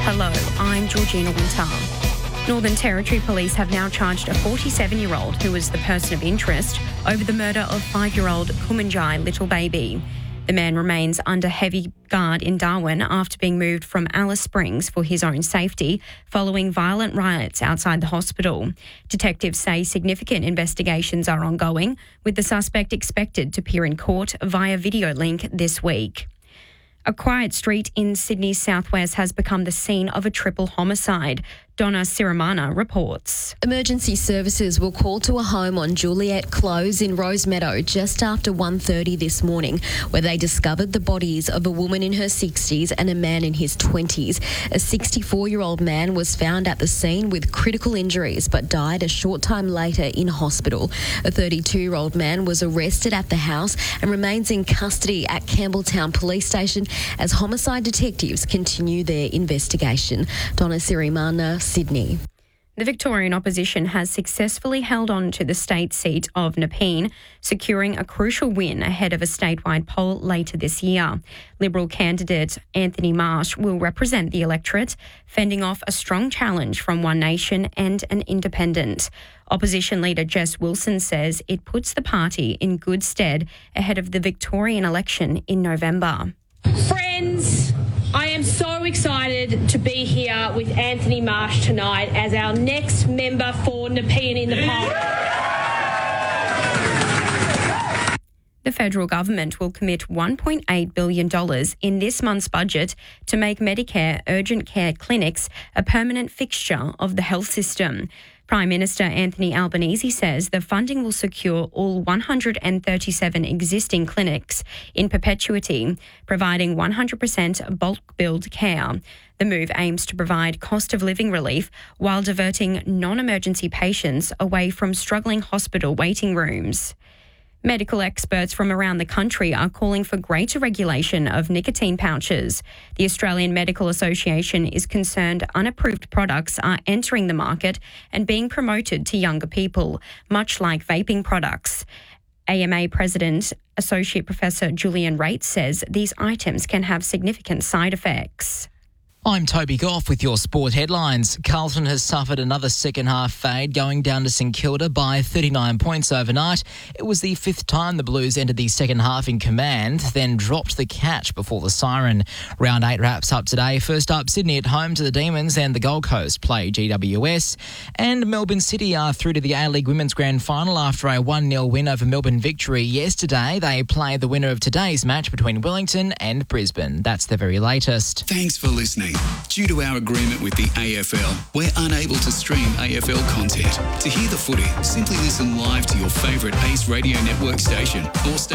Hello, I'm Georgina Winter. Northern Territory Police have now charged a 47-year-old who was the person of interest over the murder of 5-year-old Kumanjai little baby. The man remains under heavy guard in Darwin after being moved from Alice Springs for his own safety following violent riots outside the hospital. Detectives say significant investigations are ongoing, with the suspect expected to appear in court via video link this week. A quiet street in Sydney's southwest has become the scene of a triple homicide. Donna Siramana reports. Emergency services were called to a home on Juliet Close in Rosemeadow just after 1:30 this morning, where they discovered the bodies of a woman in her 60s and a man in his 20s. A 64-year-old man was found at the scene with critical injuries but died a short time later in hospital. A 32-year-old man was arrested at the house and remains in custody at Campbelltown Police Station as homicide detectives continue their investigation. Donna Sirimana, Sydney. The Victorian opposition has successfully held on to the state seat of Nepean, securing a crucial win ahead of a statewide poll later this year. Liberal candidate Anthony Marsh will represent the electorate, fending off a strong challenge from One Nation and an independent. Opposition leader Jess Wilson says it puts the party in good stead ahead of the Victorian election in November. Friends, I am so excited to be here with Anthony Marsh tonight as our next member for Nepean in the poll. The federal government will commit $1.8 billion in this month's budget to make Medicare urgent care clinics a permanent fixture of the health system. Prime Minister Anthony Albanese says the funding will secure all 137 existing clinics in perpetuity, providing 100% bulk billed care. The move aims to provide cost of living relief while diverting non-emergency patients away from struggling hospital waiting rooms. Medical experts from around the country are calling for greater regulation of nicotine pouches. The Australian Medical Association is concerned unapproved products are entering the market and being promoted to younger people, much like vaping products. AMA President Associate Professor Julian Raitt says these items can have significant side effects. I'm Toby Goff with your sport headlines. Carlton has suffered another second-half fade, going down to St Kilda by 39 points overnight. It was the fifth time the Blues entered the second half in command, then dropped the catch before the siren. Round 8 wraps up today. First up, Sydney at home to the Demons and the Gold Coast play GWS. And Melbourne City are through to the A-League Women's Grand Final after a 1-0 win over Melbourne Victory yesterday. They play the winner of today's match between Wellington and Brisbane. That's the very latest. Thanks for listening. Due to our agreement with the AFL, we're unable to stream AFL content. To hear the footy, simply listen live to your favourite Ace Radio Network station or stay